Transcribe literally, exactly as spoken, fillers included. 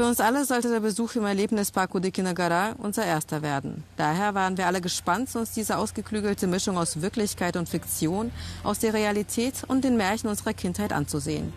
Für uns alle sollte der Besuch im Erlebnispark Kudikina unser erster werden. Daher waren wir alle gespannt, uns diese ausgeklügelte Mischung aus Wirklichkeit und Fiktion, aus der Realität und den Märchen unserer Kindheit anzusehen.